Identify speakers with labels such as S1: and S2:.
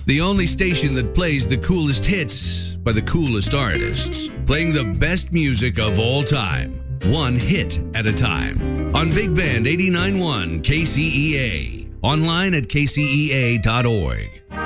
S1: The only station that plays the coolest hits by the coolest artists, playing the best music of all time, one hit at a time. On Big Band 89.1 KCEA. Online at kcea.org.